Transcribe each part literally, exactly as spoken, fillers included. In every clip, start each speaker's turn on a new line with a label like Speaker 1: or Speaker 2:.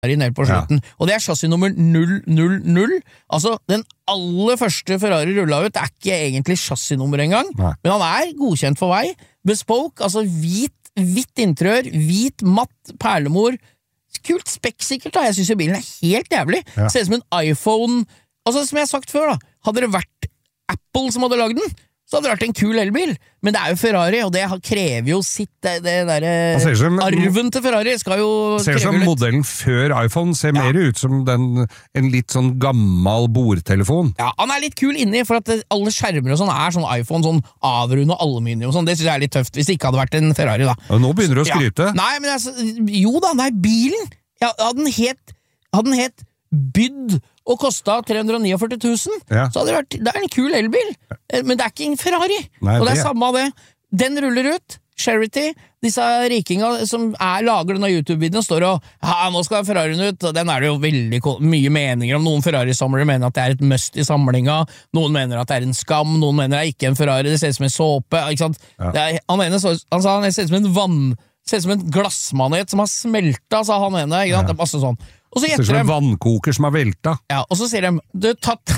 Speaker 1: ned på slutten, ja. Og det er chassis nummer null null null, altså den aller første Ferrari rullet ut, det er ikke egentlig chassisnummer engang, Nei. Men han er godkjent for vei, bespoke, altså hvit, hvitt interiør, hvit matt perlemor, kult spekksikkert da, jeg synes jo bilen er helt jævlig, ja. Ser ut som en iPhone, altså som jeg har sagt før da, hadde det vært Apple som hadde laget den, så hadde det vært en kul elbil, men det er jo Ferrari, og det krever jo sitt, det, det der som, arven til Ferrari skal jo
Speaker 2: ser som litt. Modellen før iPhone ser ja. Mer ut som den, en litt sånn gammel bordtelefon.
Speaker 1: Ja, han er litt kul inni, for at alle skjermer og sånn er sånn iPhone, sånn avrund og aluminium og sånn, det synes jeg er litt tøft, hvis det ikke hadde vært en Ferrari da.
Speaker 2: Og nå begynner du å skryte.
Speaker 1: Ja. Nei, men altså, jo da, nei, bilen, ja, hadde den het, hadde den het bydd og kostet tre hundre og førtini tusen, ja. Så hadde det vært, det er en kul elbil, men det er ikke en Ferrari, Nei, og det er det. Samme av det. Den ruller ut, Charity, disse rikinga som er, lager denne YouTube-videoen, står og, ja, nå skal Ferrarien ut, og den er det jo veldig mye meninger om. Noen Ferrari-samlere mener at det er et must i samlinga, noen mener at det er en skam, noen mener det er ikke en Ferrari, det ser ut som en såpe, ikke sant? Ja. Det er, han, ene, så, han sa han ser ut som en vann, ser ut som en glassmanet som har smelta, sa han ene, ikke sant? Ja. Det er masse sånn. Og så
Speaker 2: gjetter de... en vannkoker som har velta.
Speaker 1: Ja, og så sier de, du tatt...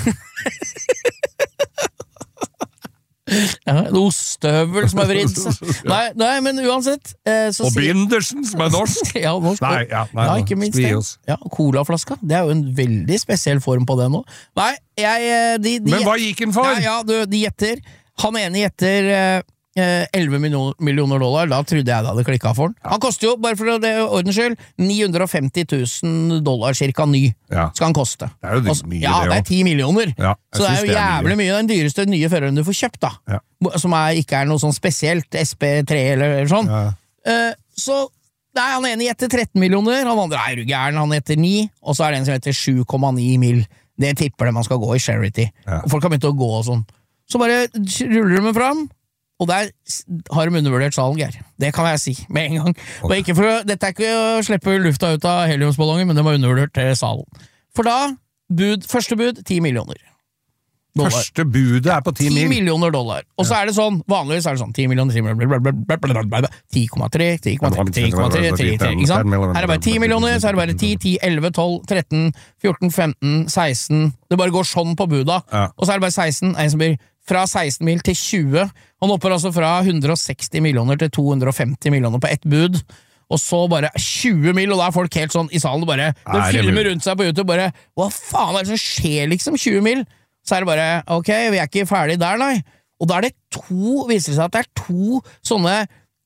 Speaker 1: ja, en ostehøvel som har vridd seg. Nei, nei, men uansett... Eh, så
Speaker 2: og Bindersen som er norsk.
Speaker 1: ja, norsk.
Speaker 2: Nei, ja, nei,
Speaker 1: ja, ikke minst det. Ja, colaflaska. Det er jo en veldig spesiell form på det nå. Nei, jeg... De, de,
Speaker 2: men hva gikk den for?
Speaker 1: Ja, ja du, de gjetter. Han ene gjetter... Eh, elleve millioner dollar, da trodde jeg det hadde klikket for den. Han koster jo, bare for det ordens skyld, ni hundre og femti tusen dollar cirka ny, ja. Skal han koste.
Speaker 2: Det er jo
Speaker 1: Også,
Speaker 2: mye,
Speaker 1: ja, det er ti millioner.
Speaker 2: Ja,
Speaker 1: så det er jo det er jævlig mye. mye. Den dyreste nye føreren du får kjøpt, da.
Speaker 2: Ja.
Speaker 1: Som er, ikke er noe sånn spesielt, S P tre eller sånn.
Speaker 2: Ja.
Speaker 1: Uh, så nei, han ene gjetter tretten millioner, han andre er jo gæren, han gjetter ni, og så er det en som heter sju komma ni mil. Det tipper det man skal gå i Charity. Ja. Og folk har begynt å gå og sånn. Så bare ruller de fram, og der har de undervurdert salen, Geir. Det kan jeg si, med en gang. Okay. Og ikke for å, dette er ikke å slippe lufta ut av heliumsballonger, men de har undervurdert salen. For da, bud, første bud, ti millioner. Dollar.
Speaker 2: Første budet er på ti mil.
Speaker 1: ti millioner dollar. Og så er det sånn, vanligvis er det sånn, ti millioner, ti millioner, ti komma tre, ti komma tre, ti komma tre, ti komma tre, ikke sant? Her er det bare ti millioner, så er det bare ti, ti, elleve, tolv, tretten, fjorten, femten, seksten, det bare går sånn på buda.
Speaker 2: Ja.
Speaker 1: Og så er det bare seksten, en som blir fra seksten mil til tjue, han hopper altså fra hundre og seksti millioner til to hundre og femti millioner på ett bud, og så bare tjue mil, og da er folk helt sånn i salen, bare, de filmer rundt seg på YouTube, bare, hva faen er det som skjer liksom, tjue mil? Så er det bare, ok, vi er ikke ferdig der, nei. Og da er det to, viser det seg at det er to sånne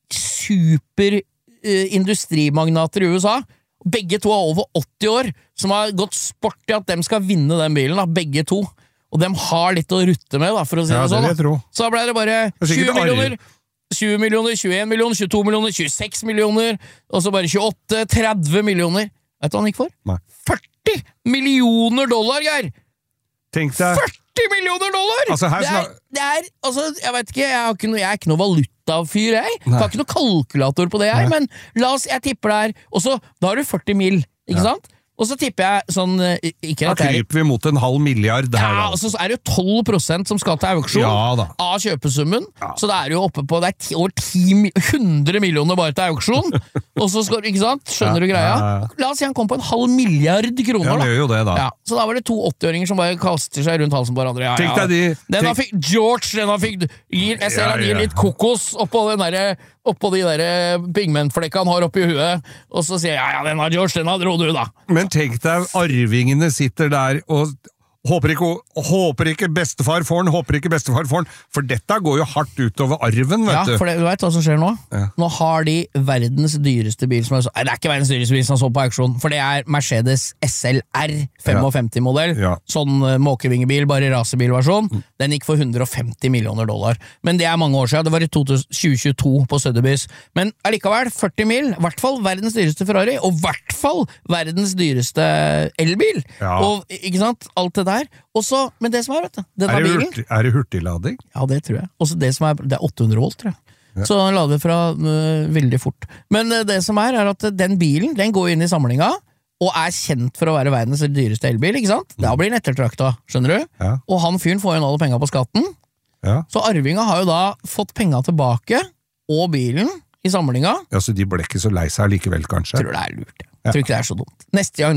Speaker 1: super uh, industrimagnater i U S A, begge to er over åtti år, som har gått sport i at de skal vinne den bilen, da, begge to. Og de har litt å rutte med, da, for å si
Speaker 2: ja,
Speaker 1: det sånn.
Speaker 2: Det
Speaker 1: så da ble det bare tjue millioner, tjue millioner, tjueen millioner, tjueto millioner, tjueseks millioner, og så bare tjueåtte, tretti millioner. Vet du hva han gikk for?
Speaker 2: Nei.
Speaker 1: førti millioner dollar, Geir!
Speaker 2: Tenk deg...
Speaker 1: førti millioner dollar!
Speaker 2: Altså, her
Speaker 1: det, er, det er, altså, jeg vet ikke, jeg, har ikke noe, jeg er ikke noe valutafyr, jeg. Jeg har ikke noe kalkulator på det, jeg, men la oss, jeg tipper det her, og så, da har du førti mil, ikke ja. Sant? Og så tipper jeg sånn ikke
Speaker 2: Da kryper vi mot en halv milliard her,
Speaker 1: ja, og så er det jo tolv prosent som skal til auksjon
Speaker 2: ja,
Speaker 1: av kjøpesummen,
Speaker 2: ja.
Speaker 1: Så det er jo oppe på det er ti, over ti, hundre millioner bare til auksjon, og så skal du, ikke sant, skjønner ja, du greia? Ja, ja. La oss si han kom på en halv milliard kroner,
Speaker 2: ja, det gjør jo det, da.
Speaker 1: Ja, så da var det to åtti-åringer som bare kaster seg rundt halsen på hverandre. Ja,
Speaker 2: tenk deg de...
Speaker 1: Den han fikk, George, den han fikk, gir, jeg ser ja, han gir litt kokos oppå den der, oppå de der pigmentflekkene han har oppi huet, og så sier jeg, ja, ja, den har George, den har dro du, da.
Speaker 2: Men tenk deg, arvingene sitter der og håper ikke, håper ikke bestefar får den, håper ikke bestefar får den, for dette går jo hardt utover arven, vet du.
Speaker 1: Ja, for det, du vet hva som skjer nå?
Speaker 2: Ja.
Speaker 1: Nå har de verdens dyreste bil, som er så, nei, det er ikke verdens dyreste bil som er så på auksjon, for det er Mercedes S L R femtifem-modell,
Speaker 2: ja.
Speaker 1: Sånn uh, måkevingebil, bare rasebilversjon, mm. Den gikk for hundre og femti millioner dollar, men det er mange år siden, det var i tjue tjueto på Sotheby's, men allikevel førti mil, i hvert fall verdens dyreste Ferrari, og i hvert fall verdens dyreste elbil,
Speaker 2: ja.
Speaker 1: Og ikke sant, alt det der. Også, men det som er, vet du, denne
Speaker 2: er det
Speaker 1: bilen
Speaker 2: hurtig, er det hurtiglading?
Speaker 1: Ja, det tror jeg. Også det som er, det er åtte hundre volt, tror jeg. Ja. Så den lader fra uh, veldig fort. Men uh, det som er, er at den bilen, den går inn i samlinga, og er kjent for å være verdens dyreste elbil, ikke sant? Da blir den ettertrakta, skjønner du?
Speaker 2: Ja.
Speaker 1: Og han fyren får jo alle penger på skatten,
Speaker 2: ja.
Speaker 1: Så arvinga har jo da fått penger tilbake, og bilen i samlinga.
Speaker 2: Ja, så de ble ikke så lei seg likevel, kanskje?
Speaker 1: Jeg tror det er lurt, jeg. Jeg tror ikke det er så dumt. Neste gang